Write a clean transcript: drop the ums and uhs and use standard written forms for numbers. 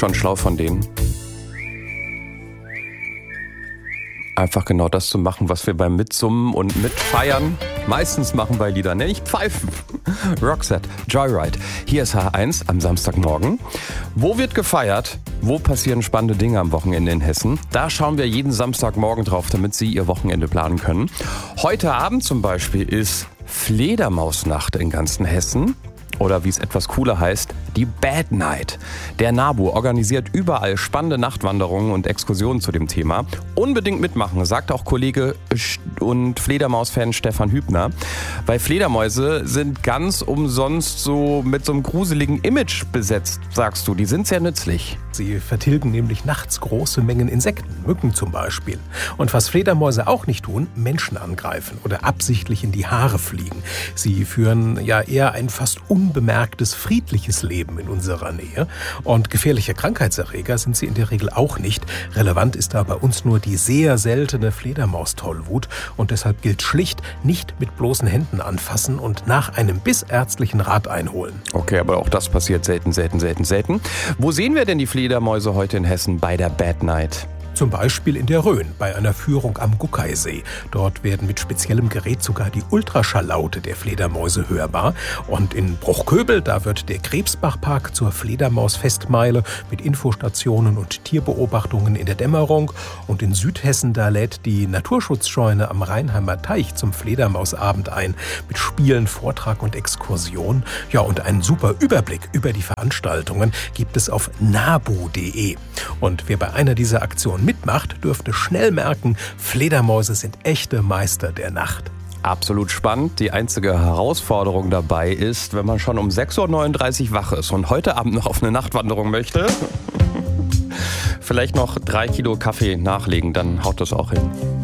schon schlau von denen. Einfach genau das zu machen, was wir beim Mitsummen und Mitfeiern meistens machen bei Liedern, nämlich pfeifen. Roxette, Joyride. Hier ist H1 am Samstagmorgen. Wo wird gefeiert? Wo passieren spannende Dinge am Wochenende in Hessen? Da schauen wir jeden Samstagmorgen drauf, damit Sie Ihr Wochenende planen können. Heute Abend zum Beispiel ist Fledermausnacht in ganzen Hessen. Oder wie es etwas cooler heißt, die Bad Night. Der NABU organisiert überall spannende Nachtwanderungen und Exkursionen zu dem Thema. Unbedingt mitmachen, sagt auch Kollege und Fledermaus-Fan Stefan Hübner. Weil Fledermäuse sind ganz umsonst so mit so einem gruseligen Image besetzt, sagst du. Die sind sehr nützlich. Sie vertilgen nämlich nachts große Mengen Insekten, Mücken zum Beispiel. Und was Fledermäuse auch nicht tun, Menschen angreifen oder absichtlich in die Haare fliegen. Sie führen ja eher ein fast unbemerktes, friedliches Leben in unserer Nähe. Und gefährliche Krankheitserreger sind sie in der Regel auch nicht. Relevant ist da bei uns nur die sehr seltene Fledermaustollwut. Und deshalb gilt schlicht, nicht mit bloßen Händen anfassen und nach einem bissärztlichen Rat einholen. Okay, aber auch das passiert selten. Wo sehen wir denn die Fledermäuse heute in Hessen bei der Bad Night? Zum Beispiel in der Rhön bei einer Führung am Guckeisee. Dort werden mit speziellem Gerät sogar die Ultraschalllaute der Fledermäuse hörbar. Und in Bruchköbel, da wird der Krebsbachpark zur Fledermausfestmeile mit Infostationen und Tierbeobachtungen in der Dämmerung. Und in Südhessen, da lädt die Naturschutzscheune am Rheinheimer Teich zum Fledermausabend ein. Mit Spielen, Vortrag und Exkursion. Ja, und einen super Überblick über die Veranstaltungen gibt es auf nabu.de. Und wer bei einer dieser Aktionen mitmacht, dürfte schnell merken, Fledermäuse sind echte Meister der Nacht. Absolut spannend. Die einzige Herausforderung dabei ist, wenn man schon um 6.39 Uhr wach ist und heute Abend noch auf eine Nachtwanderung möchte, vielleicht noch 3 Kilo Kaffee nachlegen, dann haut das auch hin.